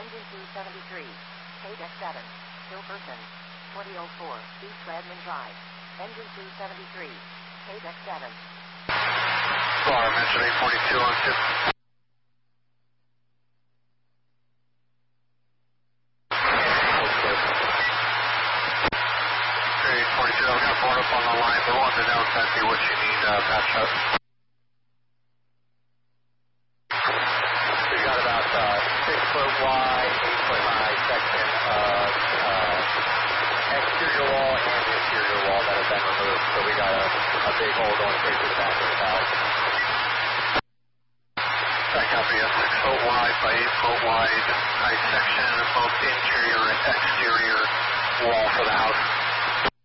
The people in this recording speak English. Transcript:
Engine 273. KDEC 7. Still person. 2004 East Redmond Drive. Engine 273. KDEC 7. Bar, mention 842 on 2. I've got board up on the line. We want to know exactly what you need patched up. We've got about 6 foot wide, 8 foot high section of exterior wall and interior wall that have been removed. So we got a big hole going straight to the back of the house. That copy, a 6 foot wide by 8 foot wide high section of both interior and exterior wall for the house.